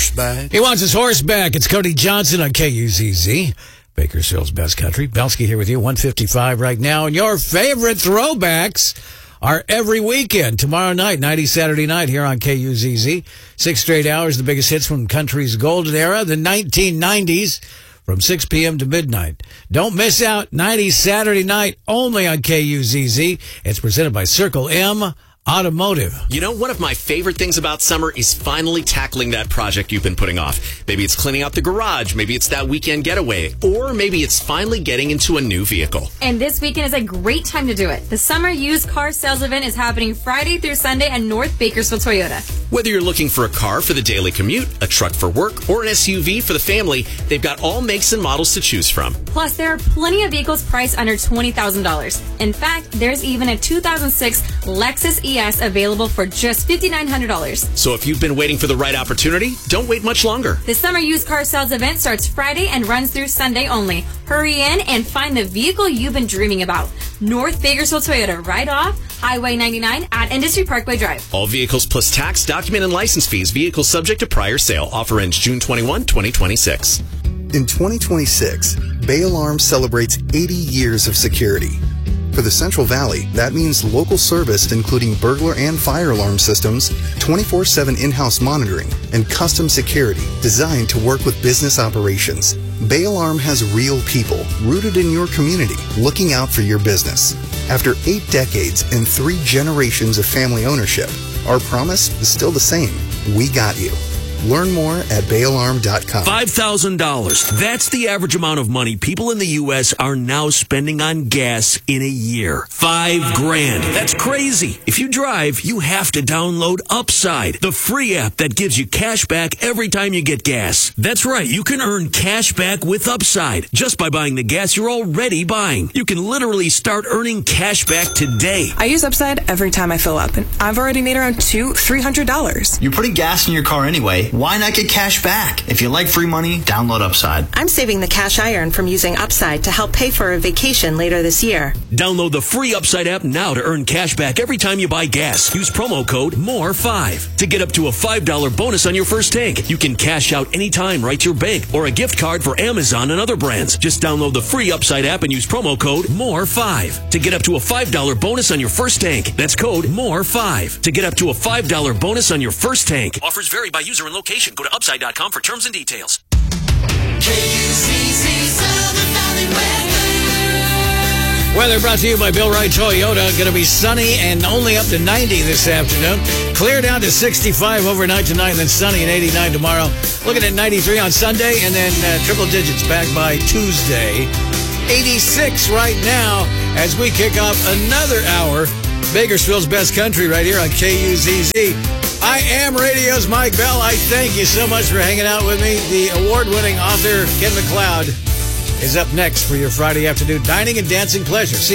horseback. He wants his horse back. It's Cody Johnson on KUZZ, Bakersfield's best country. Belsky here with you, 155 right now. And your favorite throwbacks are every weekend. Tomorrow night, 90 Saturday night here on KUZZ. 6 straight hours, the biggest hits from country's golden era, the 1990s, from 6 p.m. to midnight. Don't miss out, 90 Saturday night only on KUZZ. It's presented by Circle M Automotive. You know, one of my favorite things about summer is finally tackling that project you've been putting off. Maybe it's cleaning out the garage, maybe it's that weekend getaway, or maybe it's finally getting into a new vehicle. And this weekend is a great time to do it. The Summer Used Car Sales Event is happening Friday through Sunday at North Bakersfield Toyota. Whether you're looking for a car for the daily commute, a truck for work, or an SUV for the family, they've got all makes and models to choose from. Plus, there are plenty of vehicles priced under $20,000. In fact, there's even a 2006 Lexus ES available for just $5,900. So if you've been waiting for the right opportunity, don't wait much longer. The Summer Used Car Sales Event starts Friday and runs through Sunday only. Hurry in and find the vehicle you've been dreaming about. North Bakersfield Toyota, right off Highway 99 at Industry Parkway Drive. All vehicles plus tax, document, and license fees. Vehicles subject to prior sale. Offer ends June 21, 2026. In 2026, Bay Alarm celebrates 80 years of security. For the Central Valley, that means local service including burglar and fire alarm systems, 24/7 in-house monitoring, and custom security designed to work with business operations. Bay Alarm has real people rooted in your community looking out for your business. After 8 decades and 3 generations of family ownership, our promise is still the same. We got you. Learn more at bayalarm.com. $5,000. That's the average amount of money people in the U.S. are now spending on gas in a year. $5,000. That's crazy. If you drive, you have to download Upside, the free app that gives you cash back every time you get gas. That's right. You can earn cash back with Upside just by buying the gas you're already buying. You can literally start earning cash back today. I use Upside every time I fill up, and I've already made around $300. You're putting gas in your car anyway. Why not get cash back? If you like free money, download Upside. I'm saving the cash I earn from using Upside to help pay for a vacation later this year. Download the free Upside app now to earn cash back every time you buy gas. Use promo code MORE5 to get up to a $5 bonus on your first tank. You can cash out anytime right to your bank or a gift card for Amazon and other brands. Just download the free Upside app and use promo code MORE5 to get up to a $5 bonus on your first tank. That's code MORE5 to get up to a $5 bonus on your first tank. Offers vary by user and location. Go to upside.com for terms and details. Weather brought to you by Bill Wright Toyota. Going to be sunny and only up to 90 this afternoon. Clear down to 65 overnight tonight, then sunny and 89 tomorrow. Looking at 93 on Sunday, and then triple digits back by Tuesday. 86 right now as we kick off another hour. Bakersfield's best country right here on KUZZ. I am radio's Mike Bell. I thank you so much for hanging out with me. The award-winning author Ken McLeod is up next for your Friday afternoon dining and dancing pleasure. See